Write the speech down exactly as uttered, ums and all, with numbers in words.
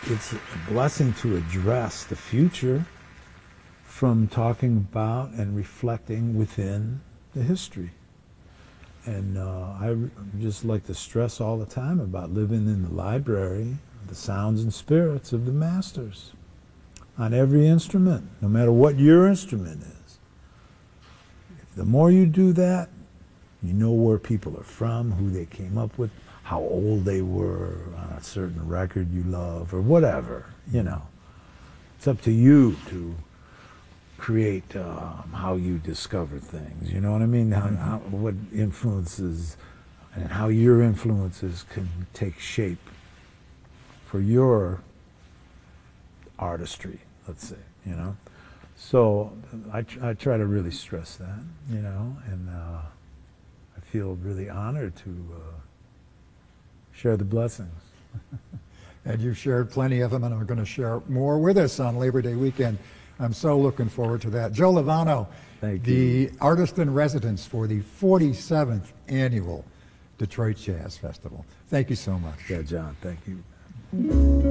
it's a blessing to address the future from talking about and reflecting within the history. And uh, I just like to stress all the time about living in the library, the sounds and spirits of the masters on every instrument, no matter what your instrument is. The more you do that, you know where people are from, who they came up with, how old they were on a certain record you love, or whatever, you know. It's up to you to create um, how you discover things, you know what I mean? How, how, what influences and how your influences can take shape for your artistry, let's say, you know? So I, I try to really stress that, you know, and uh, I feel really honored to uh, share the blessings. And you've shared plenty of them and are going to share more with us on Labor Day weekend. I'm so looking forward to that. Joe Lovano, Thank the you. artist in residence for the forty-seventh annual Detroit Jazz Festival. Thank you so much. Yeah, John, thank you.